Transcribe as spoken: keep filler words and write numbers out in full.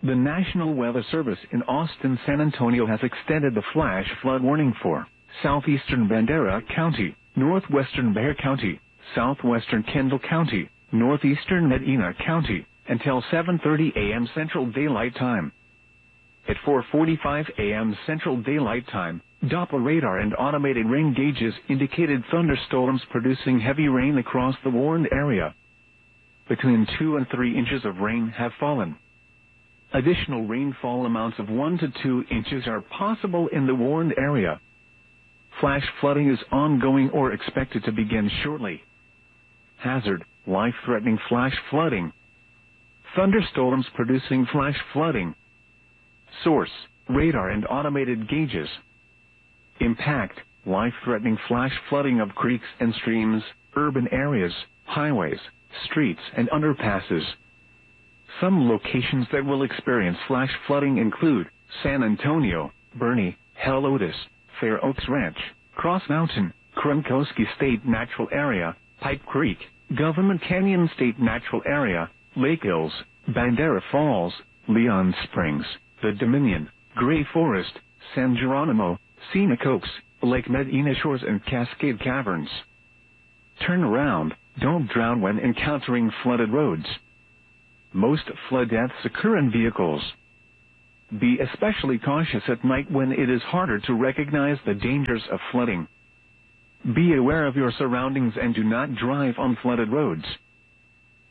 The National Weather Service in Austin, San Antonio has extended the flash flood warning for southeastern Bandera County, northwestern Bexar County, southwestern Kendall County, northeastern Medina County, until seven thirty a m Central Daylight Time. At four forty-five a m Central Daylight Time, Doppler radar and automated rain gauges indicated thunderstorms producing heavy rain across the warned area. Between two and three inches of rain have fallen. Additional rainfall amounts of one to two inches are possible in the warned area. Flash flooding is ongoing or expected to begin shortly. Hazard: life-threatening flash flooding. Thunderstorms producing flash flooding. Source: radar and automated gauges. Impact: life-threatening flash flooding of creeks and streams, urban areas, highways, streets and underpasses. Some locations that will experience flash flooding include San Antonio, Boerne, Helotes, Fair Oaks Ranch, Cross Mountain, Kronkoski State Natural Area, Pipe Creek, Government Canyon State Natural Area, Lake Hills, Bandera Falls, Leon Springs, The Dominion, Gray Forest, San Geronimo, Scenic Oaks, Lake Medina Shores and Cascade Caverns. Turn around, don't drown when encountering flooded roads. Most flood deaths occur in vehicles. Be especially cautious at night when it is harder to recognize the dangers of flooding. Be aware of your surroundings and do not drive on flooded roads.